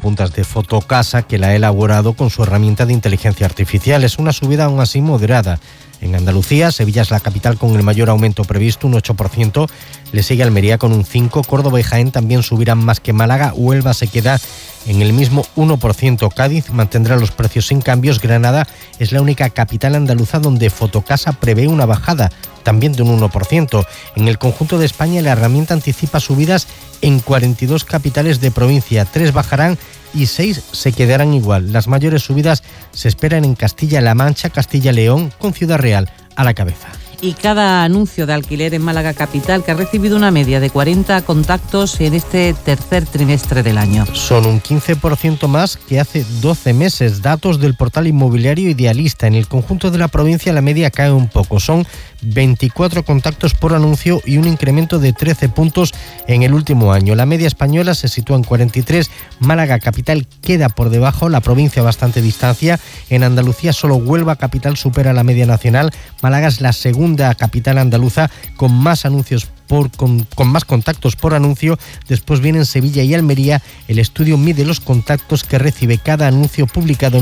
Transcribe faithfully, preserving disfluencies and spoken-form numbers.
puntas de Fotocasa, que la ha elaborado con su herramienta de inteligencia artificial. Es una subida aún así moderada. En Andalucía, Sevilla es la capital con el mayor aumento previsto, un ocho por ciento. Le sigue Almería con un cinco por ciento. Córdoba y Jaén también subirán más que Málaga. Huelva se queda en el mismo uno por ciento. Cádiz mantendrá los precios sin cambios. Granada es la única capital andaluza donde Fotocasa prevé una bajada, también de un uno por ciento. En el conjunto de España, la herramienta anticipa subidas en cuarenta y dos capitales de provincia. Tres bajarán y seis se quedarán igual. Las mayores subidas se esperan en Castilla-La Mancha, Castilla-León, con Ciudad Real a la cabeza. Y cada anuncio de alquiler en Málaga Capital, que ha recibido una media de cuarenta contactos en este tercer trimestre del año. Son un quince por ciento más que hace doce meses, datos del portal inmobiliario Idealista. En el conjunto de la provincia la media cae un poco, son veinticuatro contactos por anuncio y un incremento de trece puntos en el último año. La media española se sitúa en cuarenta y tres, Málaga Capital queda por debajo, la provincia a bastante distancia. En Andalucía solo Huelva Capital supera la media nacional. Málaga es la segunda capital andaluza con más anuncios por, con, con más contactos por anuncio. Después vienen Sevilla y Almería. El estudio mide los contactos que recibe cada anuncio publicado